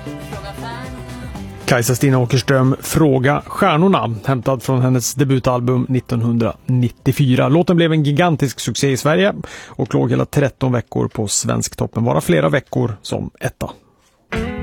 Kajsa Stina Åkerström, Fråga stjärnorna, hämtad från hennes debutalbum 1994. Låten blev en gigantisk succé i Sverige och låg hela 13 veckor på Svensktoppen, vara flera veckor som etta.